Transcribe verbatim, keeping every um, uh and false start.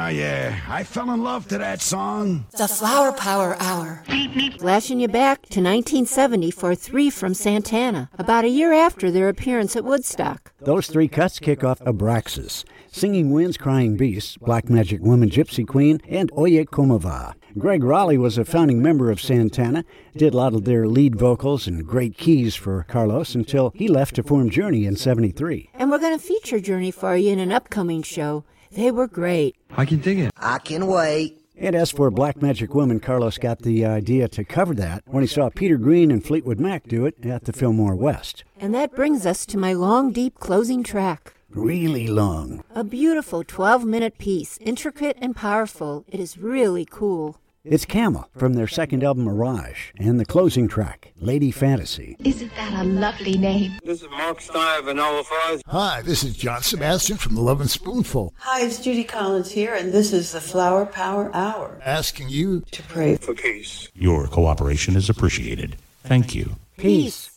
Oh, yeah. I fell in love to that song. The Flower Power Hour. Flashing you back to nineteen seventy for Three from Santana, about a year after their appearance at Woodstock. Those three cuts kick off Abraxas, Singing Winds, Crying Beasts, Black Magic Woman, Gypsy Queen, and Oye Como Va. Greg Raleigh was a founding member of Santana, did a lot of their lead vocals and great keys for Carlos until he left to form Journey in seventy-three. And we're going to feature Journey for you in an upcoming show. They were great. I can dig it. I can wait. And as for Black Magic Woman, Carlos got the idea to cover that when he saw Peter Green and Fleetwood Mac do it at the Fillmore West. And that brings us to my long, deep closing track. Really long. A beautiful twelve-minute piece, intricate and powerful. It is really cool. It's Camel from their second album, Mirage, and the closing track, Lady Fantasy. Isn't that a lovely name? This is Mark Stein of Vanilla Fuzz. Hi, this is John Sebastian from The Lovin' Spoonful. Hi, it's Judy Collins here, and this is the Flower Power Hour. Asking you to pray for peace. Your cooperation is appreciated. Thank you. Peace.